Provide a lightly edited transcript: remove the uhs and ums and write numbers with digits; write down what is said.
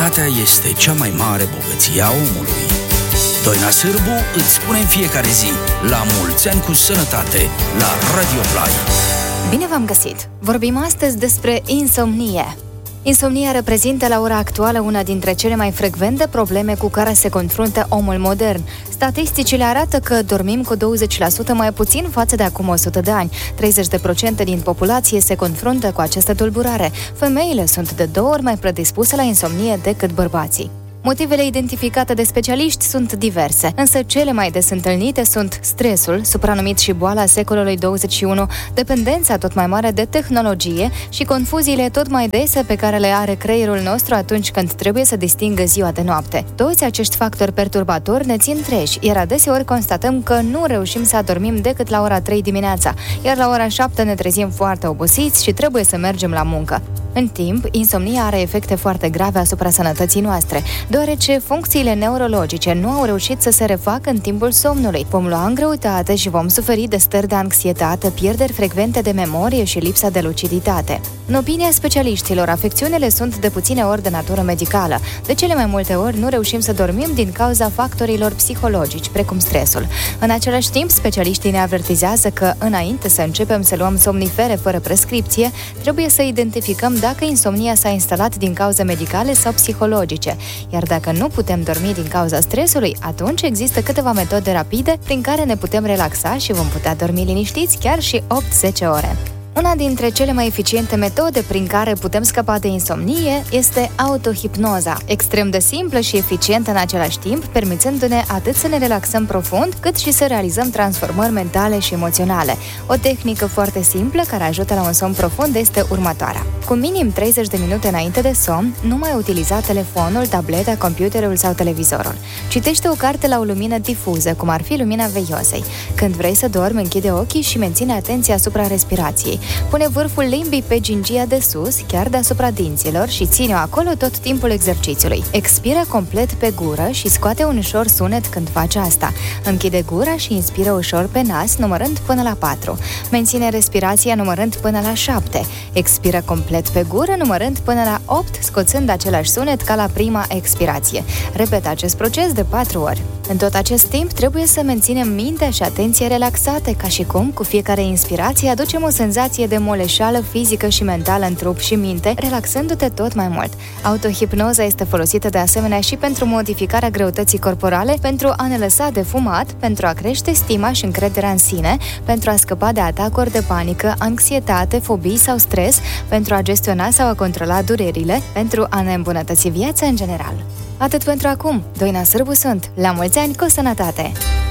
Sănătatea este cea mai mare bogăție a omului. Doina Sârbu îți spune în fiecare zi: la mulți ani cu sănătate, la Radio Fly. Bine v-am găsit! Vorbim astăzi despre insomnie. Insomnia reprezintă la ora actuală una dintre cele mai frecvente probleme cu care se confruntă omul modern. Statisticile arată că dormim cu 20% mai puțin față de acum 100 de ani. 30% din populație se confruntă cu această tulburare. Femeile sunt de 2 ori mai predispuse la insomnie decât bărbații. Motivele identificate de specialiști sunt diverse, însă cele mai des întâlnite sunt stresul, supranumit și boala secolului 21, dependența tot mai mare de tehnologie și confuziile tot mai dese pe care le are creierul nostru atunci când trebuie să distingă ziua de noapte. Toți acești factori perturbatori ne țin treji, iar adeseori constatăm că nu reușim să adormim decât la ora 3 dimineața, iar la ora 7 ne trezim foarte obosiți și trebuie să mergem la muncă. În timp, insomnia are efecte foarte grave asupra sănătății noastre, deoarece funcțiile neurologice nu au reușit să se refacă în timpul somnului. Vom lua în greutate și vom suferi de stări de anxietate, pierderi frecvente de memorie și lipsa de luciditate. În opinia specialiștilor, afecțiunile sunt de puține ori de natură medicală. De cele mai multe ori nu reușim să dormim din cauza factorilor psihologici, precum stresul. În același timp, specialiștii ne avertizează că, înainte să începem să luăm somnifere fără prescripție, trebuie să identificăm dacă insomnia s-a instalat din cauze medicale sau psihologice, iar dacă nu putem dormi din cauza stresului, atunci există câteva metode rapide prin care ne putem relaxa și vom putea dormi liniștiți chiar și 8-10 ore. Una dintre cele mai eficiente metode prin care putem scăpa de insomnie este autohipnoza, extrem de simplă și eficientă în același timp, permițându-ne atât să ne relaxăm profund, cât și să realizăm transformări mentale și emoționale. O tehnică foarte simplă care ajută la un somn profund este următoarea. Cu minim 30 de minute înainte de somn, nu mai utiliza telefonul, tableta, computerul sau televizorul. Citește o carte la o lumină difuză, cum ar fi lumina veiozei. Când vrei să dormi, închide ochii și menține atenția asupra respirației. Pune vârful limbii pe gingia de sus, chiar deasupra dinților, și ține-o acolo tot timpul exercițiului. Expiră complet pe gură și scoate un ușor sunet când faci asta. Închide gura și inspiră ușor pe nas, numărând până la 4. Menține respirația numărând până la 7. Expiră complet pe gură, numărând până la 8, scoțând același sunet ca la prima expirație. Repetă acest proces de 4 ori. În tot acest timp, trebuie să menținem mintea și atenție relaxate, ca și cum, cu fiecare inspirație, aducem o senzație de moleșeală fizică și mentală în trup și minte, relaxându-te tot mai mult. Autohipnoza este folosită de asemenea și pentru modificarea greutății corporale, pentru a ne lăsa de fumat, pentru a crește stima și încrederea în sine, pentru a scăpa de atacuri de panică, anxietate, fobii sau stres, pentru a gestiona sau a controla durerile, pentru a ne îmbunătăți viața în general. Atât pentru acum. Doina Sârbu sunt. La mulți ani cu sănătate!